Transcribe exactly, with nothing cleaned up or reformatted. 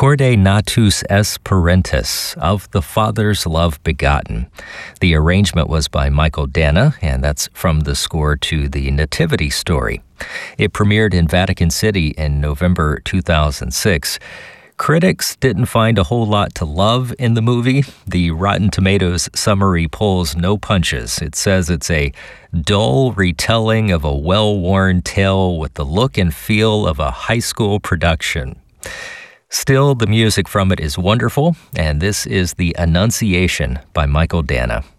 Corde natus es parentis, of the Father's love begotten. The arrangement was by Michael Danna, and that's from the score to the Nativity story. It premiered in Vatican City in November two thousand six. Critics didn't find a whole lot to love in the movie. The Rotten Tomatoes summary pulls no punches. It says it's a dull retelling of a well-worn tale with the look and feel of a high school production. Still, the music from it is wonderful, and this is The Annunciation by Michael Danna.